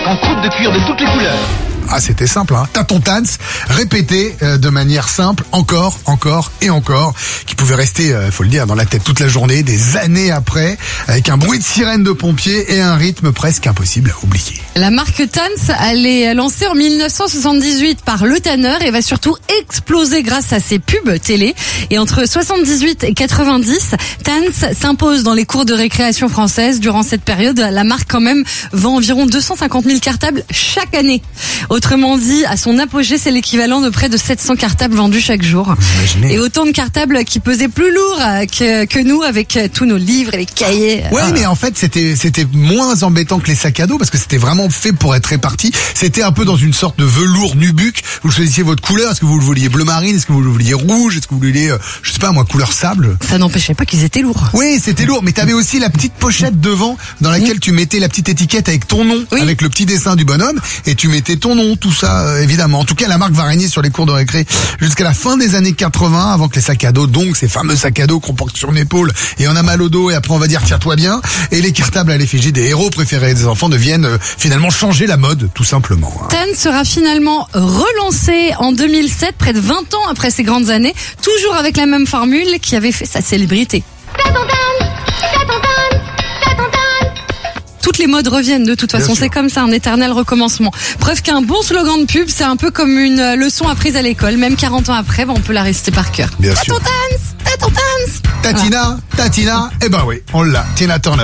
En croûte de cuir de toutes les couleurs. Ah, c'était simple, hein. T'as ton Tans, répété de manière simple, encore et encore, qui pouvait rester, faut le dire, dans la tête toute la journée, des années après, avec un bruit de sirène de pompiers et un rythme presque impossible à oublier. La marque Tans, elle est lancée en 1978 par Le Tanner et va surtout exploser grâce à ses pubs télé. Et entre 78 et 90, Tans s'impose dans les cours de récréation française. Durant cette période, la marque quand même vend environ 250 000 cartables chaque année. Autrement dit, à son apogée, c'est l'équivalent de près de 700 cartables vendus chaque jour. Imaginez. Et autant de cartables qui pesaient plus lourd que nous avec tous nos livres et les cahiers. Ouais, mais en fait, c'était moins embêtant que les sacs à dos parce que c'était vraiment fait pour être réparti. C'était un peu dans une sorte de velours nubuck. Vous choisissiez votre couleur. Est-ce que vous le vouliez bleu marine? Est-ce que vous le vouliez rouge? Est-ce que vous le vouliez, je sais pas moi, couleur sable? Ça n'empêchait pas qu'ils étaient lourds. Oui, c'était lourd, mais t'avais aussi la petite pochette devant dans laquelle tu mettais la petite étiquette avec ton nom, avec le petit dessin du bonhomme, et tu mettais ton nom, tout ça, évidemment. En tout cas, la marque va régner sur les cours de récré jusqu'à la fin des années 80, avant que les sacs à dos, donc ces fameux sacs à dos qu'on porte sur une épaule et on a mal au dos et après on va dire tiens-toi bien, et les cartables à l'effigie des héros préférés des enfants deviennent finalement changer la mode, tout simplement. Tans sera finalement relancé en 2007, près de 20 ans après ces grandes années, toujours avec la même formule qui avait fait sa célébrité. Toutes les modes reviennent de toute façon, c'est comme ça, un éternel recommencement. Preuve qu'un bon slogan de pub, c'est un peu comme une leçon apprise à l'école. Même 40 ans après, on peut la rester par cœur. Bien sûr. T'as ton Tans. Tatina, eh ben oui, on l'a. Tina Turner.